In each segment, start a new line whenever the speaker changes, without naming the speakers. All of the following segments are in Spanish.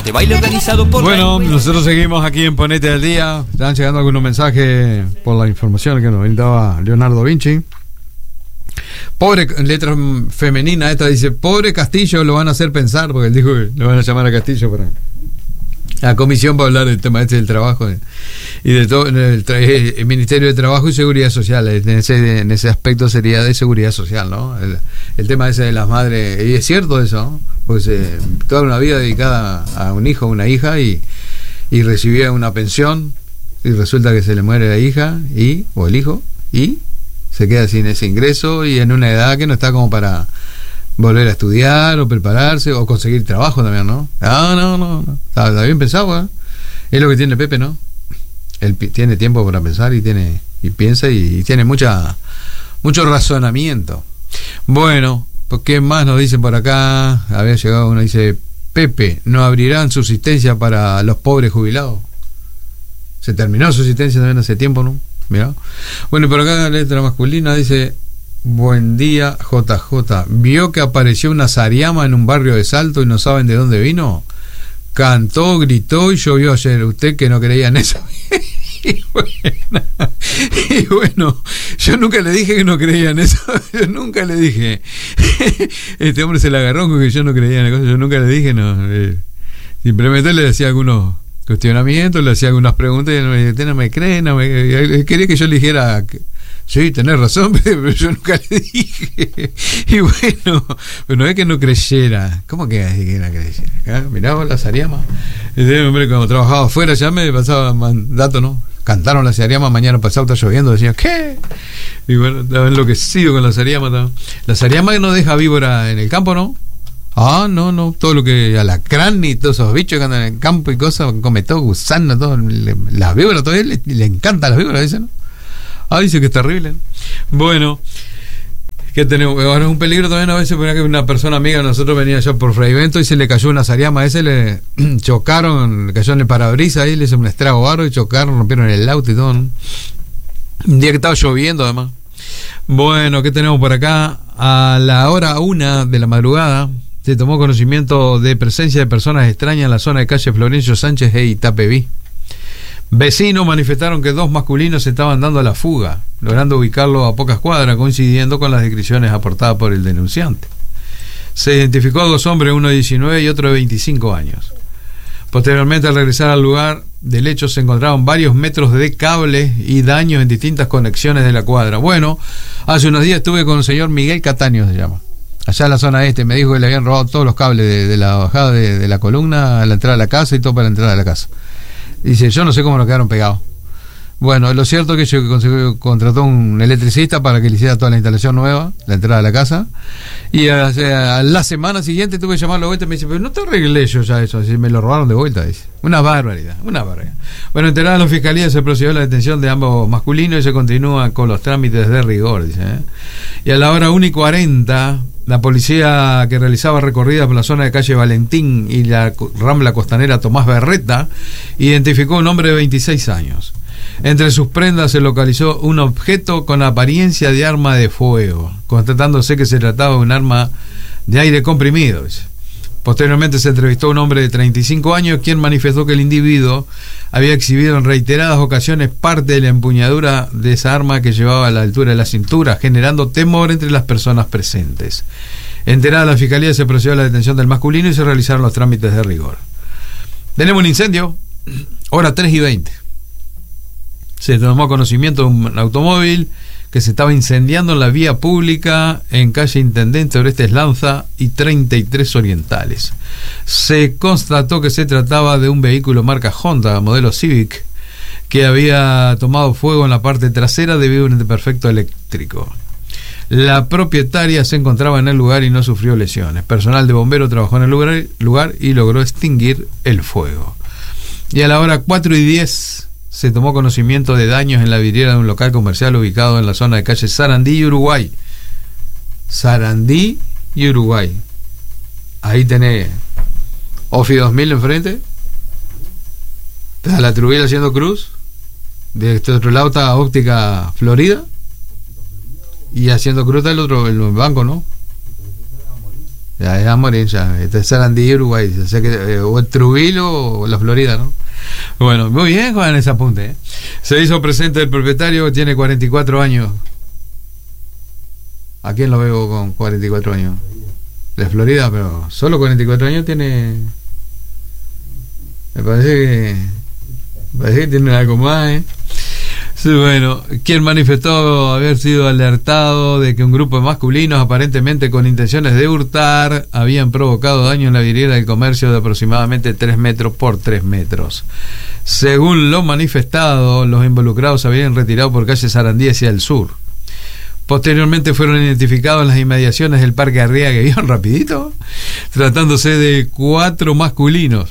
de baile organizado por...
Bueno, nosotros seguimos aquí en Ponete al Día. Están llegando algunos mensajes por la información que nos brindaba Leonardo Vinci. Pobre, letra femenina esta dice: pobre Castillo, lo van a hacer pensar, porque él dijo que lo van a llamar a Castillo para la comisión para hablar del tema este del trabajo y de todo el Ministerio de Trabajo y Seguridad Social. En ese aspecto sería de seguridad social, ¿no? El tema ese de las madres, y es cierto eso, ¿no? Pues toda una vida dedicada a un hijo o una hija y recibía una pensión y resulta que se le muere la hija o el hijo y se queda sin ese ingreso y en una edad que no está como para volver a estudiar o prepararse o conseguir trabajo también, ¿no? No. Está bien pensado, ¿eh? Es lo que tiene Pepe, ¿no? Él tiene tiempo para pensar y piensa y tiene mucho razonamiento. Bueno, ¿qué más nos dicen por acá? Había llegado uno, dice: Pepe, ¿no abrirán subsistencia para los pobres jubilados? Se terminó subsistencia también hace tiempo, ¿no? Mirá. Bueno, y por acá la letra masculina dice: buen día, JJ. ¿Vio que apareció una Sariama en un barrio de Salto y no saben de dónde vino? Cantó, gritó y llovió ayer. Usted que no creía en eso. Y bueno, yo nunca le dije que no creía en eso. Yo nunca le dije. Este hombre se la agarró con que yo no creía en la cosa. Yo nunca le dije, no. Simplemente le decía algunos cuestionamientos, le hacía algunas preguntas y usted no me cree, quería que yo le dijera sí, tenés razón, pero yo nunca le dije. Y bueno, pero no es que no creyera. ¿Cómo que no creyera? Miraba la Sariama. Hombre, cuando trabajaba afuera ya me pasaba datos, ¿no? Cantaron la Sariama, mañana pasado está lloviendo, decía, ¿qué? Y bueno, estaba enloquecido con la Sariama. La Sariama no deja víbora en el campo, ¿no? No, todo lo que alacrán y todos esos bichos que andan en el campo y cosas, come todo, gusano, todo, las víboras, todo le encantan las víboras, dice, ¿no? Dice que es terrible. Bueno, ¿qué tenemos? Ahora es un peligro también a veces, porque una persona amiga de nosotros venía allá por Fray Bento y se le cayó una Sariama, le chocaron, le cayó en el parabrisas ahí, le hizo un estrago barro y chocaron, rompieron el auto y todo, ¿no? Un día que estaba lloviendo además. Bueno, ¿qué tenemos por acá? A la hora 1 de la madrugada se tomó conocimiento de presencia de personas extrañas en la zona de calle Florencio Sánchez e Itapeví. Vecinos manifestaron que 2 masculinos se estaban dando a la fuga, logrando ubicarlo a pocas cuadras, coincidiendo con las descripciones aportadas por el denunciante. Se identificó a 2 hombres, uno de 19 y otro de 25 años. Posteriormente, al regresar al lugar del hecho, se encontraron varios metros de cables y daños en distintas conexiones de la cuadra. Bueno, hace unos días estuve con el señor Miguel Cataño, se llama, allá en la zona este. Me dijo que le habían robado todos los cables de la bajada de la columna a la entrada de la casa y todo para la entrada de la casa. Dice, yo no sé cómo nos quedaron pegados. Bueno, lo cierto es que contrató un electricista para que le hiciera toda la instalación nueva, la entrada de la casa. Y a la semana siguiente tuve que llamarlo de vuelta y me dice, pero no te arreglé yo ya eso, así me lo robaron de vuelta, dice. Una barbaridad. Bueno, enterada la fiscalía, se procedió a la detención de ambos masculinos y se continúa con los trámites de rigor, dice. Y a la hora 1:40, la policía que realizaba recorridas por la zona de calle Valentín y la rambla costanera Tomás Berreta identificó a un hombre de 26 años. Entre sus prendas se localizó un objeto con apariencia de arma de fuego, constatándose que se trataba de un arma de aire comprimido, dice. Posteriormente se entrevistó a un hombre de 35 años, quien manifestó que el individuo había exhibido en reiteradas ocasiones parte de la empuñadura de esa arma que llevaba a la altura de la cintura, generando temor entre las personas presentes. Enterada la fiscalía, se procedió a la detención del masculino y se realizaron los trámites de rigor. Tenemos un incendio, hora 3:20. Se tomó conocimiento de un automóvil que se estaba incendiando en la vía pública en calle Intendente Orestes Lanza y 33 Orientales. Se constató que se trataba de un vehículo marca Honda, modelo Civic, que había tomado fuego en la parte trasera debido a un desperfecto eléctrico. La propietaria se encontraba en el lugar y no sufrió lesiones. Personal de bomberos trabajó en el lugar y logró extinguir el fuego. Y a la hora 4:10 se tomó conocimiento de daños en la vidriera de un local comercial ubicado en la zona de calle Sarandí y Uruguay. Sarandí y Uruguay. Ahí tenés Ofi 2000 enfrente. Está la Trubel haciendo cruz. De este otro lado está Óptica Florida. Y haciendo cruz está el otro, el banco, ¿no? Ya es a morir ya. Este es Sarandí, Uruguay. O sea que, o el Trujillo o la Florida, ¿no? Bueno, muy bien, Juan, ese apunte, ¿eh? Se hizo presente el propietario, tiene 44 años. ¿A quién lo veo con 44 años? De Florida, pero solo 44 años tiene. Me parece que tiene algo más, ¿eh? Sí, bueno, quien manifestó haber sido alertado de que un grupo de masculinos, aparentemente con intenciones de hurtar, habían provocado daño en la vidriera del comercio de aproximadamente 3 metros por 3 metros. Según lo manifestado, los involucrados se habían retirado por calle Sarandí hacia el sur. Posteriormente fueron identificados en las inmediaciones del Parque Arriaga, ¿vieron rapidito? Tratándose de 4 masculinos,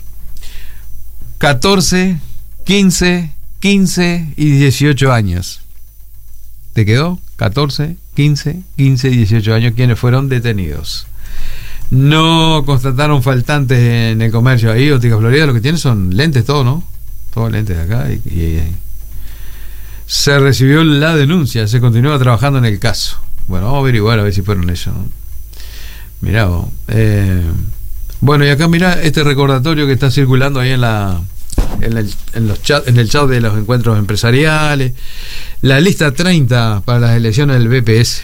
14, 15 y 18 años. ¿Te quedó? 14, 15 y 18 años quienes fueron detenidos. No constataron faltantes en el comercio ahí, Óptica Florida. Lo que tienen son lentes, todo, ¿no? Todos lentes de acá. Y se recibió la denuncia, se continúa trabajando en el caso. Bueno, vamos a averiguar a ver si fueron ellos, ¿no? Mirá vos. Bueno, y acá mirá este recordatorio que está circulando ahí en el chat de los encuentros empresariales. La lista 30 para las elecciones del BPS.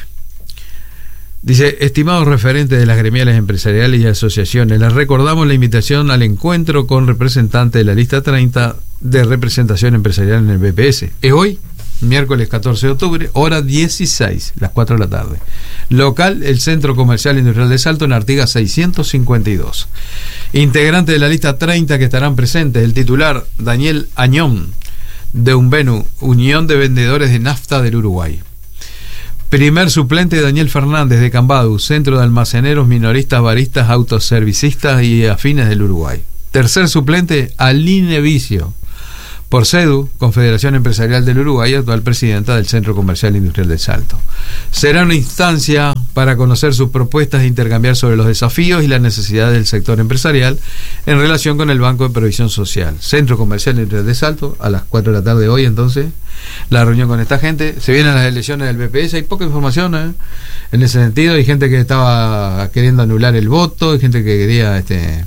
Dice: estimados referentes de las gremiales empresariales y asociaciones, les recordamos la invitación al encuentro con representantes de la lista 30 de representación empresarial en el BPS. Es hoy, miércoles 14 de octubre, hora 16, las 4 de la tarde. Local, el Centro Comercial Industrial de Salto, en Artigas 652. Integrantes de la lista 30 que estarán presentes: el titular Daniel Añón, de Unvenu, Unión de Vendedores de Nafta del Uruguay. Primer suplente Daniel Fernández, de Cambadu, Centro de Almaceneros, Minoristas, Baristas, Autoservicistas y Afines del Uruguay. Tercer suplente Aline Vicio, por CEDU, Confederación Empresarial del Uruguay, actual presidenta del Centro Comercial Industrial de Salto. Será una instancia para conocer sus propuestas e intercambiar sobre los desafíos y las necesidades del sector empresarial en relación con el Banco de Previsión Social. Centro Comercial Industrial de Salto, a las 4 de la tarde hoy, entonces, la reunión con esta gente. Se vienen las elecciones del BPS, hay poca información, en ese sentido. Hay gente que estaba queriendo anular el voto, hay gente que quería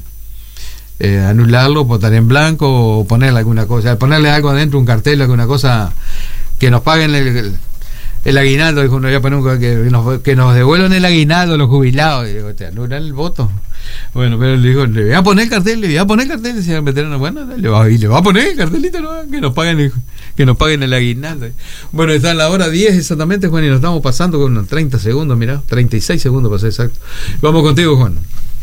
anularlo, votar en blanco o ponerle alguna cosa, ponerle algo adentro, un cartel, alguna cosa, que nos paguen el aguinaldo. Dijo, no voy a poner que nos devuelvan el aguinaldo los jubilados. Y digo, te anulan el voto. Bueno, pero le dijo, le voy a poner cartel, decía el veterano. Bueno, le va a poner el cartelito, ¿no? que nos paguen el aguinaldo. Bueno, está a la hora 10 exactamente, Juan, y nos estamos pasando con unos 30 segundos, mirá, 36 segundos para ser exacto. Vamos contigo, Juan.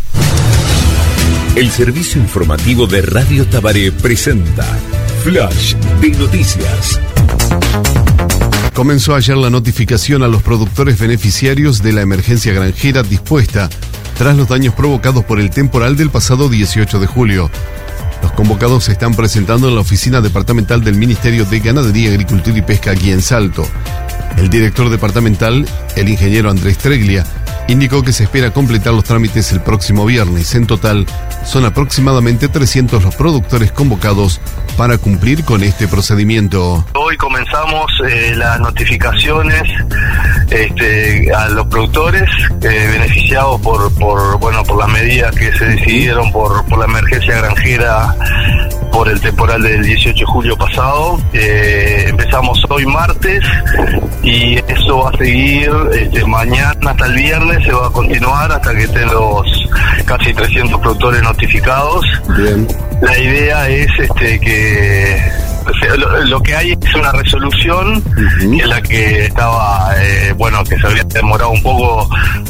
El servicio informativo de Radio Tabaré presenta Flash de Noticias.
Comenzó ayer la notificación a los productores beneficiarios de la emergencia granjera dispuesta tras los daños provocados por el temporal del pasado 18 de julio. Los convocados se están presentando en la oficina departamental del Ministerio de Ganadería, Agricultura y Pesca aquí en Salto. El director departamental, el ingeniero Andrés Treglia, indicó que se espera completar los trámites el próximo viernes. En total, son aproximadamente 300 los productores convocados para cumplir con este procedimiento.
Hoy comenzamos las notificaciones a los productores beneficiados por las medidas que se decidieron por la emergencia granjera por el temporal del 18 de julio pasado. Empezamos hoy martes y eso va a seguir mañana hasta el viernes, se va a continuar hasta que estén los casi 300 productores notificados.
Bien.
La idea es que lo que hay es una resolución en la que estaba que se había demorado un poco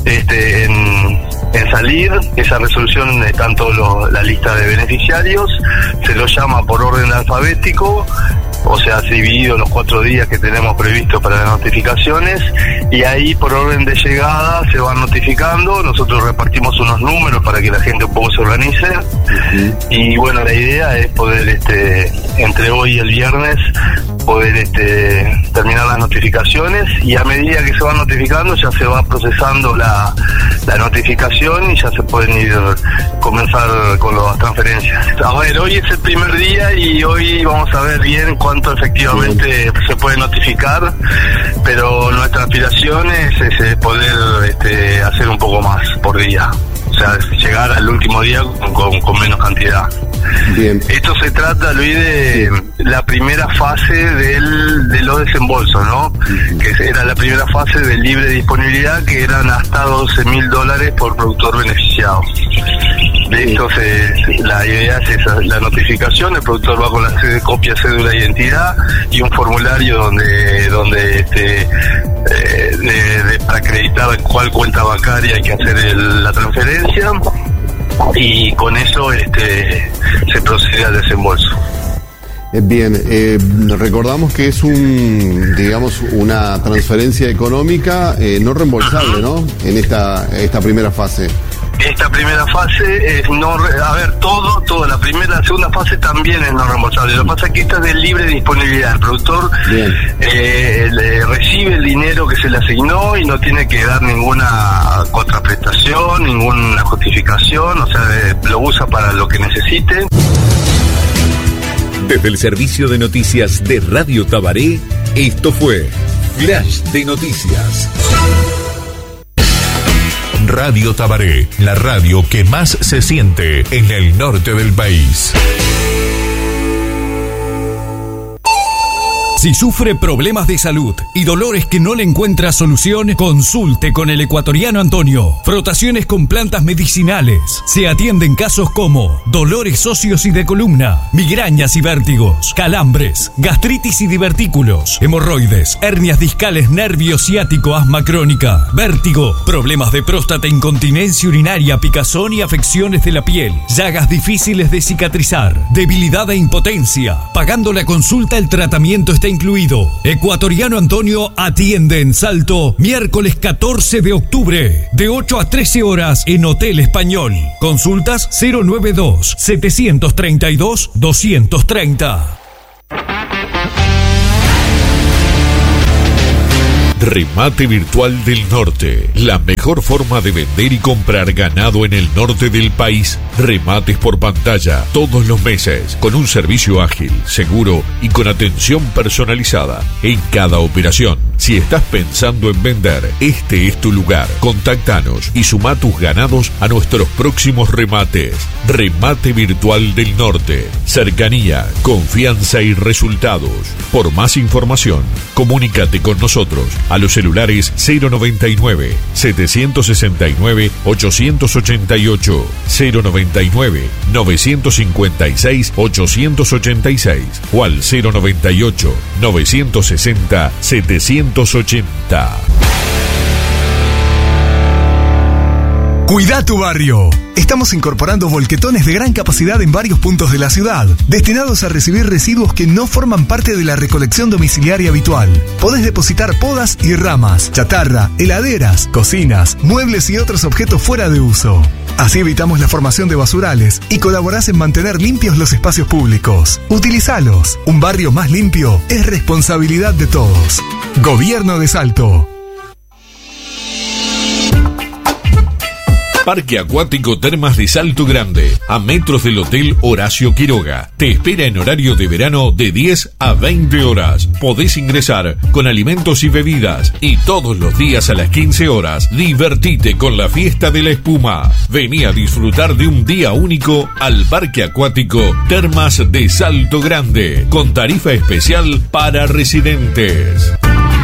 en salir. Esa resolución está en la lista de beneficiarios, se lo llama por orden alfabético, o sea, ha dividido los 4 días que tenemos previsto para las notificaciones, y ahí por orden de llegada se van notificando. Nosotros repartimos unos números para que la gente un poco se organice, y bueno, la idea es poder entre hoy y el viernes poder terminar las notificaciones, y a medida que se van notificando ya se va procesando la notificación y ya se pueden comenzar con las transferencias. A ver, hoy es el primer día y hoy vamos a ver bien cuánto efectivamente se puede notificar, pero nuestra aspiración es poder hacer un poco más por día. o sea, llegar al último día con menos cantidad.
Bien.
Esto se trata, Luis, de la primera fase de los desembolsos, ¿no? Que era la primera fase de libre disponibilidad, que eran hasta $12.000 por productor beneficiado. De esto la idea es esa, la notificación, el productor va con la copia, cédula de identidad y un formulario donde para acreditar en cuál cuenta bancaria hay que hacer la transferencia, y con eso se procede al desembolso.
Bien, recordamos que es una transferencia económica no reembolsable, ¿no? En esta primera fase.
Esta primera fase es toda la segunda fase también es no reembolsable. Lo que pasa es que esta es de libre disponibilidad. El productor recibe el dinero que se le asignó y no tiene que dar ninguna contraprestación, ninguna justificación, o sea, lo usa para lo que necesite.
Desde el servicio de noticias de Radio Tabaré, esto fue Flash de Noticias.
Radio Tabaré, la radio que más se siente en el norte del país.
Si sufre problemas de salud y dolores que no le encuentra solución, consulte con el ecuatoriano Antonio. Frotaciones con plantas medicinales. Se atienden casos como dolores óseos y de columna, migrañas y vértigos, calambres, gastritis y divertículos, hemorroides, hernias discales, nervio ciático, asma crónica, vértigo, problemas de próstata, incontinencia urinaria, picazón y afecciones de la piel, llagas difíciles de cicatrizar, debilidad e impotencia. Pagando la consulta, el tratamiento está incluido. Ecuatoriano Antonio atiende en Salto miércoles 14 de octubre de 8 a 13 horas en Hotel Español. Consultas 092-732-230.
Remate Virtual del Norte, la mejor forma de vender y comprar ganado en el norte del país. Remates por pantalla todos los meses, con un servicio ágil, seguro y con atención personalizada en cada operación. Si estás pensando en vender, este es tu lugar. Contáctanos y suma tus ganados a nuestros próximos remates. Remate Virtual del Norte, cercanía, confianza y resultados. Por más información, comunícate con nosotros a los celulares 099-769-888, 099-956-886 o al 098-960-780.
Cuida tu barrio. Estamos incorporando volquetones de gran capacidad en varios puntos de la ciudad, destinados a recibir residuos que no forman parte de la recolección domiciliaria habitual. Podés depositar podas y ramas, chatarra, heladeras, cocinas, muebles y otros objetos fuera de uso. Así evitamos la formación de basurales y colaborás en mantener limpios los espacios públicos. Utilizalos. Un barrio más limpio es responsabilidad de todos. Gobierno de Salto.
Parque Acuático Termas de Salto Grande, a metros del Hotel Horacio Quiroga. Te espera en horario de verano de 10 a 20 horas. Podés ingresar con alimentos y bebidas y todos los días a las 15 horas divertite con la fiesta de la espuma. Vení a disfrutar de un día único al Parque Acuático Termas de Salto Grande, con tarifa especial para residentes.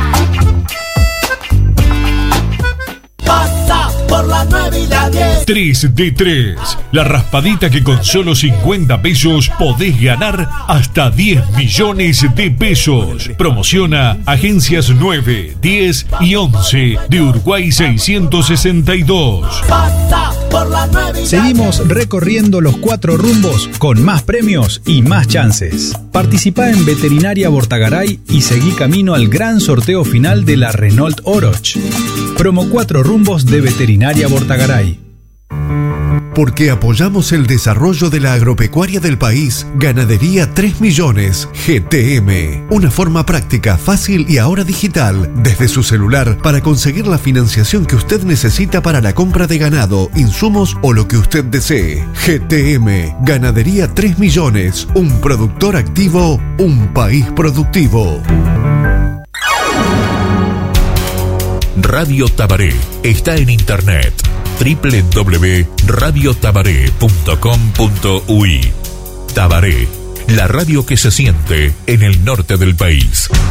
Por la 9 y la 10.
3 de 3. La raspadita que con solo 50 pesos podés ganar hasta 10 millones de pesos. Promociona Agencias 9, 10 y 11 de Uruguay 662.
Pasa por la 9 y la
Seguimos recorriendo los 4 rumbos con más premios y más chances. Participá en Veterinaria Bortagaray y seguí camino al gran sorteo final de la Renault Oroch. Promo 4 rumbos de Veterinaria Bortagaray.
Porque apoyamos el desarrollo de la agropecuaria del país, Ganadería 3 Millones, GTM. Una forma práctica, fácil y ahora digital, desde su celular, para conseguir la financiación que usted necesita para la compra de ganado, insumos o lo que usted desee. GTM, Ganadería 3 Millones. Un productor activo, un país productivo.
Radio Tabaré está en internet www.radiotabaré.com.uy. Tabaré, la radio que se siente en el norte del país.